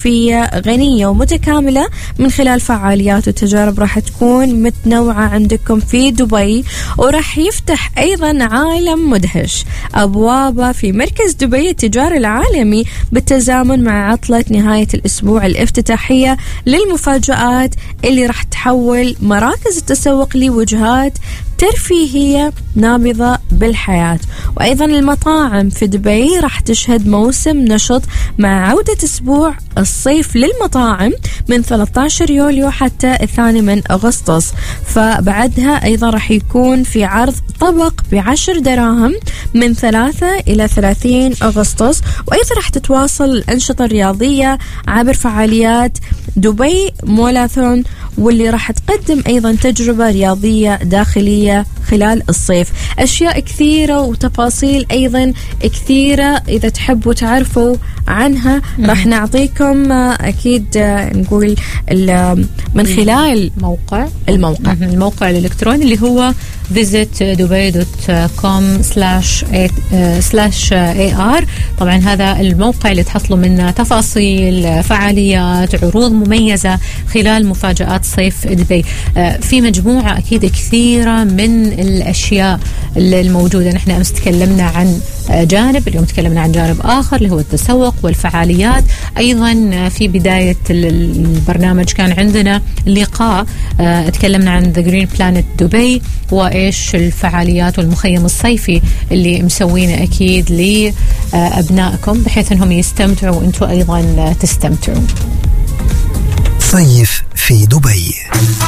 صيفية غنية ومتكاملة من خلال فعاليات وتجارب راح تكون متنوعة عندكم في دبي. وراح يفتح أيضا عالم مدهش أبوابه في مركز دبي التجاري العالمي بالتزامن مع عطلة نهاية الأسبوع الافتتاحية للمفاجآت اللي راح تحول مراكز التسوق لوجهات ترفيهية نابضة بالحياة. وأيضا المطاعم في دبي راح تشهد موسم نشط مع عودة أسبوع الصيف للمطاعم من 13 يوليو حتى 2 أغسطس. فبعدها أيضا راح يكون في عرض طبق ب10 دراهم من 3 إلى 30 أغسطس. وأيضا راح تتواصل الأنشطة الرياضية عبر فعاليات دبي مولاثون، واللي راح تقدم أيضا تجربة رياضية داخلية خلال الصيف. أشياء كثيرة وتفاصيل أيضا كثيرة إذا تحبوا تعرفوا عنها راح نعطيكم أكيد نقول من خلال الموقع الإلكتروني اللي هو visitdubai.com/ar. طبعا هذا الموقع اللي تحصلوا منه تفاصيل فعاليات عروض مميزة خلال مفاجآت صيف دبي. في مجموعة أكيد كثيرة من الأشياء الموجودة. نحن أمس تكلمنا عن جانب، اليوم تكلمنا عن جانب آخر اللي هو التسوق والفعاليات. أيضا في بداية البرنامج كان عندنا لقاء تكلمنا عن The Green Planet دبي وإيش الفعاليات والمخيم الصيفي اللي مسوينه أكيد لأبنائكم بحيث أنهم يستمتعوا وأنتوا أيضا تستمتعوا. صيف في دبي.